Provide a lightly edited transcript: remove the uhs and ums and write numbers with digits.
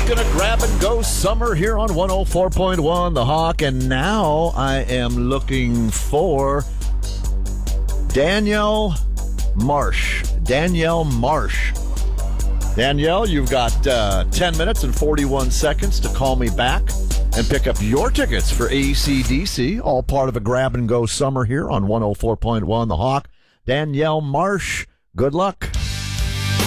going to grab and go summer here on 104.1 The Hawk. And now I am looking for Danielle Marsh. Danielle Marsh. Danielle, you've got 10 minutes and 41 seconds to call me back and pick up your tickets for AC/DC, all part of a grab and go summer here on 104.1 The Hawk. Danielle Marsh, good luck.